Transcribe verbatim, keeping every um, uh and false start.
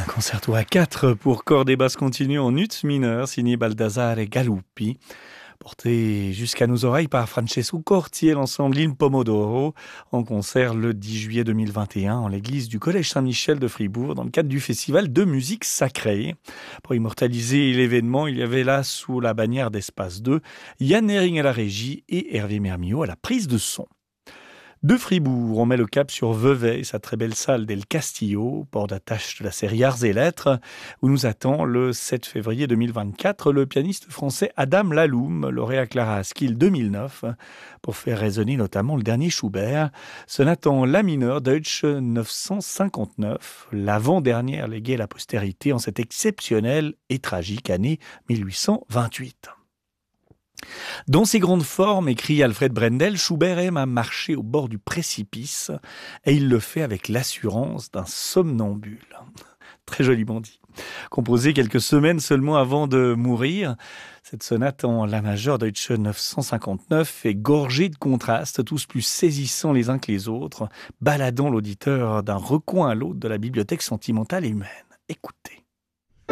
Concerto à quatre pour cordes et basses continues en ut mineur, signé Baldassare Galuppi, porté jusqu'à nos oreilles par Francesco Corti et l'ensemble Il Pomodoro, en concert le dix juillet deux mille vingt et un en l'église du Collège Saint-Michel de Fribourg, dans le cadre du festival de musique sacrée. Pour immortaliser l'événement, il y avait là, sous la bannière d'Espace deux, Yann Hering à la régie et Hervé Mermillot à la prise de son. De Fribourg, on met le cap sur Vevey, sa très belle salle d'El Castillo, port d'attache de la série Arts et Lettres, où nous attend le sept février deux mille vingt-quatre le pianiste français Adam Laloum, lauréat Clara Askill deux mille neuf, pour faire résonner notamment le dernier Schubert, sonate en la mineur Deutsch neuf cent cinquante-neuf, l'avant-dernière léguée à la postérité en cette exceptionnelle et tragique année mille huit cent vingt-huit. Dans ses grandes formes, écrit Alfred Brendel, Schubert aime à marcher au bord du précipice et il le fait avec l'assurance d'un somnambule. Très joliment dit. Composée quelques semaines seulement avant de mourir, cette sonate en la majeure Deutsche neuf cent cinquante-neuf est gorgée de contrastes, tous plus saisissants les uns que les autres, baladant l'auditeur d'un recoin à l'autre de la bibliothèque sentimentale et humaine. Écoutez.